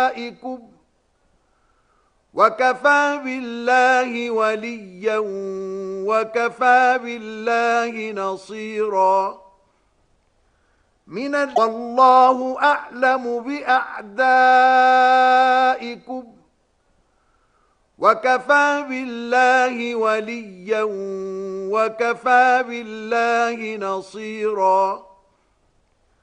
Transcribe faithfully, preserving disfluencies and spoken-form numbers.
أعدائكم وكفى بالله وليا وكفى بالله نصيرا من والله أعلم بأعدائكم وكفى بالله وليا وكفى بالله نصيرا